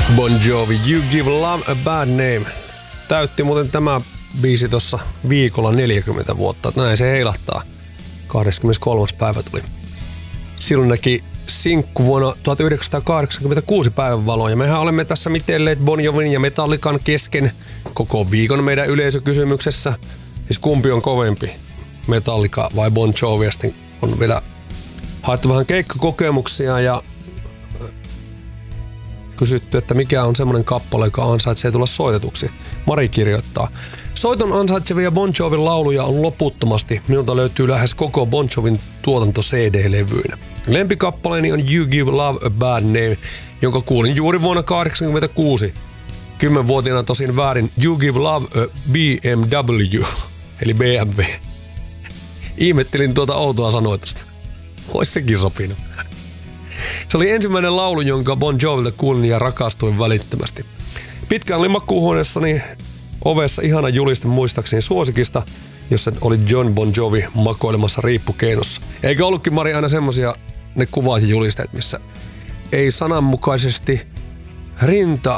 Bon Jovi, You Give Love a Bad Name. Täytti muuten tämä biisi tuossa viikolla 40 vuotta. Näin se heilahtaa. 23. päivä tuli. Silloin näki sinkku vuonna 1986 päivänvaloa. Ja mehän olemme tässä mitelleet Bon Jovin ja Metallican kesken koko viikon meidän yleisökysymyksessä. Siis kumpi on kovempi, Metallica vai Bon Jovi? Ja sitten on vielä haettu vähän keikkakokemuksia ja kysytty, että mikä on semmoinen kappale, joka ansaitsee tulla soitetuksi. Mari kirjoittaa. Soiton ansaitsevia Bon Jovin lauluja on loputtomasti. Minulta löytyy lähes koko Bon Jovin tuotanto CD-levyinä. Lempikappaleeni on You Give Love a Bad Name, jonka kuulin juuri vuonna 1986. 10-vuotiaana tosin väärin You Give Love a BMW, eli BMW. Ihmettelin tuota outoa sanoitusta. Ois sekin sopinut. Se oli ensimmäinen laulu, jonka Bon Jovilta kuulin ja rakastuin välittömästi. Pitkään oli makuuhuoneessani ovessa ihana juliste muistaakseni suosikista, jossa oli John Bon Jovi makoilemassa riippukeinossa. Eikä ollutkin, Mari, aina semmosia ne kuvat ja julisteet, missä ei sananmukaisesti rinta